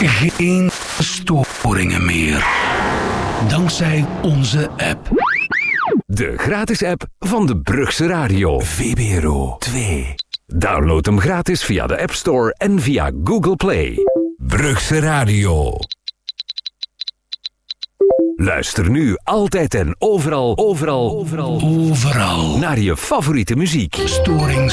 Geen storingen meer. Dankzij onze app. De gratis app van de Brugse Radio. VPRO 2. Download hem gratis via de App Store en via Google Play. Brugse Radio. Luister nu altijd en overal naar je favoriete muziek. Storing